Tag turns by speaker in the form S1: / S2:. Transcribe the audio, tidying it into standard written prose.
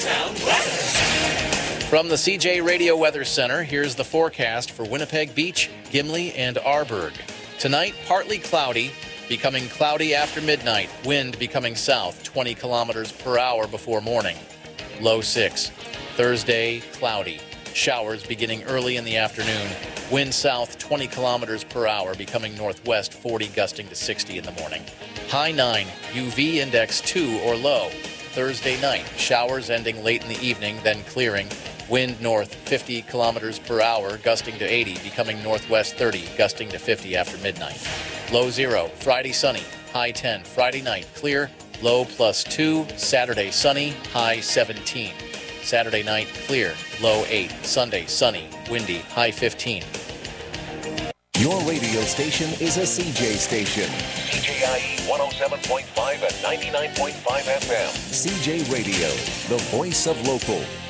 S1: Sound weather.
S2: From the CJ Radio Weather Center, here's the forecast for Winnipeg Beach, Gimli, and Arborg. Tonight, partly cloudy, becoming cloudy after midnight. Wind becoming south, 20 kilometers per hour before morning. Low 6. Thursday, cloudy. Showers beginning early in the afternoon. Wind south, 20 kilometers per hour, becoming northwest, 40, gusting to 60 in the morning. High 9, UV index 2 or low. Thursday night, showers ending late in the evening, then clearing. Wind north, 50 kilometers per hour, gusting to 80, becoming northwest 30, gusting to 50 after midnight. Low 0, Friday sunny, high 10. Friday night, clear, low +2. Saturday sunny, high 17. Saturday night, clear, low 8. Sunday sunny, windy, high 15.
S3: Your radio station is a CJ station.
S4: CJIE 107.5 and 99.5 FM.
S3: CJ Radio, the voice of local.